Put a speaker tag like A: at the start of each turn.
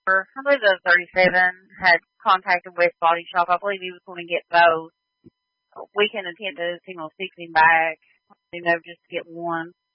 A: I believe the 37 had contacted West Body Shop. I believe he was going to get both. We can attempt to, fix him back, just to get one.